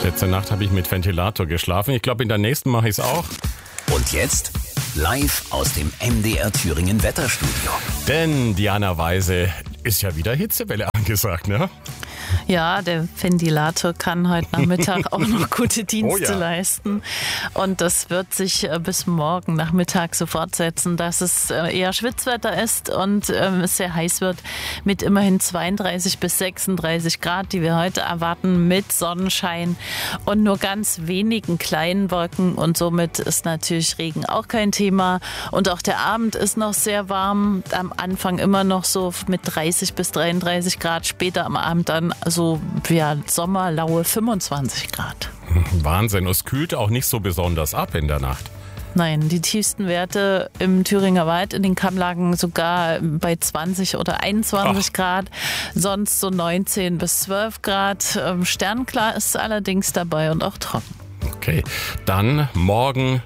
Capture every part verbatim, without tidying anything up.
Letzte Nacht habe ich mit Ventilator geschlafen. Ich glaube, in der nächsten mache ich es auch. Und jetzt live aus dem M D R Thüringen Wetterstudio. Denn Diana Weise, ist ja wieder Hitzewelle angesagt, ne? Ja, der Ventilator kann heute Nachmittag auch noch gute Dienste Oh ja. leisten. Und das wird sich bis morgen Nachmittag so fortsetzen, dass es eher Schwitzwetter ist und es sehr heiß wird mit immerhin zweiunddreißig bis sechsunddreißig Grad, die wir heute erwarten, mit Sonnenschein und nur ganz wenigen kleinen Wolken. Und somit ist natürlich Regen auch kein Thema. Und auch der Abend ist noch sehr warm. Am Anfang immer noch so mit dreißig bis dreiunddreißig Grad, später am Abend dann so ja, sommerlaue fünfundzwanzig Grad. Wahnsinn, es kühlt auch nicht so besonders ab in der Nacht. Nein, die tiefsten Werte im Thüringer Wald in den Kammlagen sogar bei zwanzig oder einundzwanzig Ach. Grad, sonst so neunzehn bis zwölf Grad. Sternklar ist allerdings dabei und auch trocken. Okay, dann morgen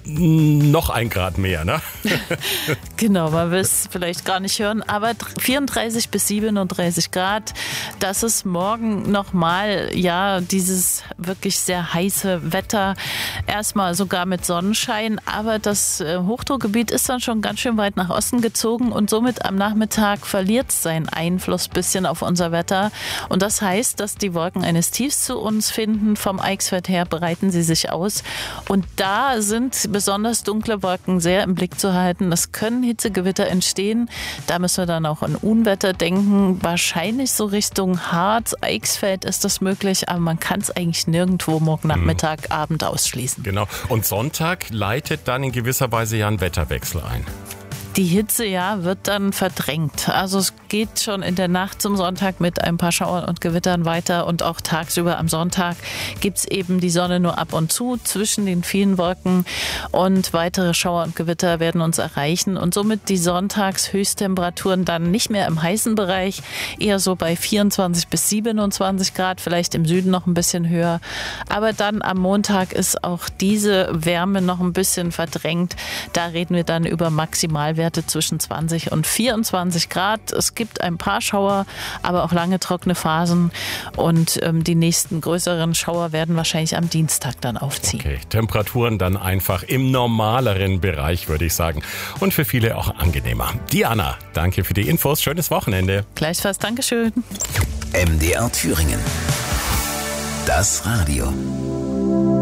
noch ein Grad mehr, ne? Genau, man will es vielleicht gar nicht hören, aber vierunddreißig bis siebenunddreißig Grad, das ist morgen nochmal, ja, dieses wirklich sehr heiße Wetter, erstmal sogar mit Sonnenschein, aber das Hochdruckgebiet ist dann schon ganz schön weit nach Osten gezogen und somit am Nachmittag verliert es seinen Einfluss ein bisschen auf unser Wetter und das heißt, dass die Wolken eines Tiefs zu uns finden, vom Eichsfeld her bereiten sie sich aus und da sind besonders dunkle Wolken sehr im Blick zu halten. Es können Hitzegewitter entstehen. Da müssen wir dann auch an Unwetter denken. Wahrscheinlich so Richtung Harz, Eichsfeld ist das möglich, aber man kann es eigentlich nirgendwo morgen Nachmittag, mhm. Abend ausschließen. Genau. Und Sonntag leitet dann in gewisser Weise ja einen Wetterwechsel ein. Die Hitze, ja, wird dann verdrängt. Also es geht schon in der Nacht zum Sonntag mit ein paar Schauern und Gewittern weiter und auch tagsüber am Sonntag gibt es eben die Sonne nur ab und zu zwischen den vielen Wolken und weitere Schauer und Gewitter werden uns erreichen und somit die Sonntagshöchsttemperaturen dann nicht mehr im heißen Bereich, eher so bei vierundzwanzig bis siebenundzwanzig Grad, vielleicht im Süden noch ein bisschen höher. Aber dann am Montag ist auch diese Wärme noch ein bisschen verdrängt. Da reden wir dann über Maximalwerte zwischen zwanzig und vierundzwanzig Grad. Es gibt ein paar Schauer, aber auch lange trockene Phasen und ähm, die nächsten größeren Schauer werden wahrscheinlich am Dienstag dann aufziehen. Okay, Temperaturen dann einfach im normaleren Bereich, würde ich sagen. Und für viele auch angenehmer. Diana, danke für die Infos. Schönes Wochenende. Gleichfalls, Dankeschön. M D R Thüringen. Das Radio.